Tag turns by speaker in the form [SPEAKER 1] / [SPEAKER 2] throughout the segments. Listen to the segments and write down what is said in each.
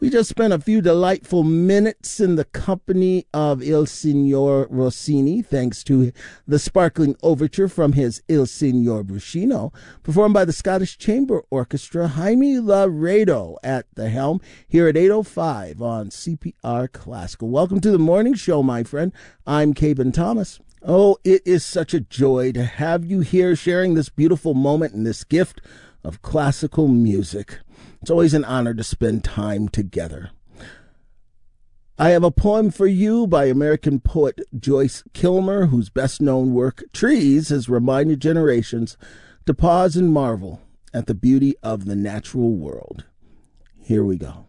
[SPEAKER 1] We just spent a few delightful minutes in the company of Il Signor Rossini, thanks to the sparkling overture from his Il Signor Bruscino, performed by the Scottish Chamber Orchestra. Jaime Laredo at the helm here at 8:05 on CPR Classical. Welcome to the morning show, my friend. I'm Caben Thomas. Oh, it is such a joy to have you here sharing this beautiful moment and this gift of classical music. It's always an honor to spend time together. I have a poem for you by American poet Joyce Kilmer, whose best-known work, Trees, has reminded generations to pause and marvel at the beauty of the natural world. Here we go.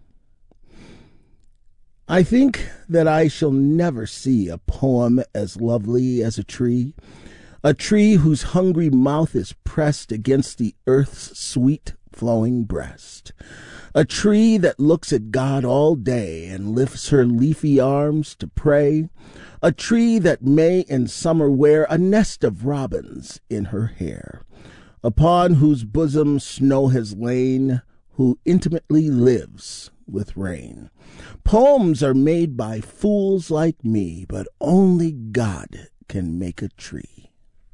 [SPEAKER 1] I think that I shall never see a poem as lovely as a tree whose hungry mouth is pressed against the earth's sweet flowing breast, a tree that looks at God all day and lifts her leafy arms to pray, a tree that may in summer wear a nest of robins in her hair, upon whose bosom snow has lain, who intimately lives with rain. Poems are made by fools like me, but only God can make a tree.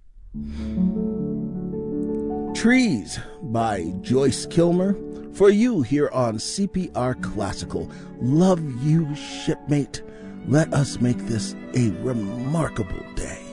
[SPEAKER 1] Trees by Joyce Kilmer, for you here on CPR Classical. Love you, shipmate. Let us make this a remarkable day.